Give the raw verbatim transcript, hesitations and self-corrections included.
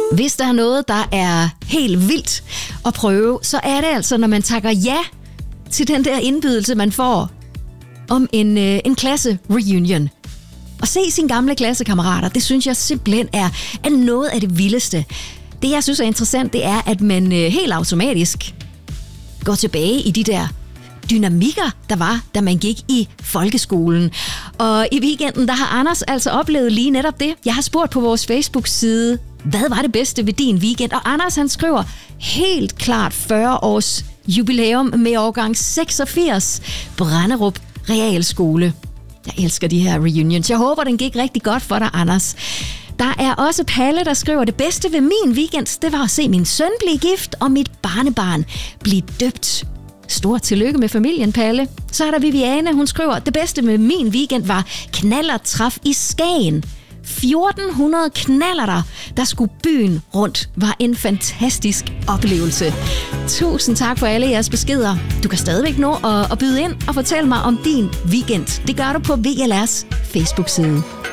Hvis der er noget, der er helt vildt at prøve, så er det altså, når man takker ja til den der indbydelse, man får om en, øh, en klasse-reunion. At se sine gamle klassekammerater, det synes jeg simpelthen er, er noget af det vildeste. Det, jeg synes er interessant, det er, at man øh, helt automatisk går tilbage i de der dynamikker, der var, da man gik i folkeskolen. Og i weekenden, der har Anders altså oplevet lige netop det. Jeg har spurgt på vores Facebook-side, hvad var det bedste ved din weekend? Og Anders, han skriver helt klart fyrre års jubilæum med årgang seksogfirs, Branderup Realskole. Jeg elsker de her reunions. Jeg håber, den gik rigtig godt for dig, Anders. Der er også Palle, der skriver, det bedste ved min weekend, det var at se min søn blive gift og mit barnebarn blive døbt. Stort tillykke med familien, Palle. Så er der Viviane, hun skriver, det bedste med min weekend var knallertræf i Skagen. fjorten hundrede knallerter, der skulle byen rundt, var en fantastisk oplevelse. Tusind tak for alle jeres beskeder. Du kan stadigvæk nå at, at byde ind og fortælle mig om din weekend. Det gør du på V L R's Facebook-side.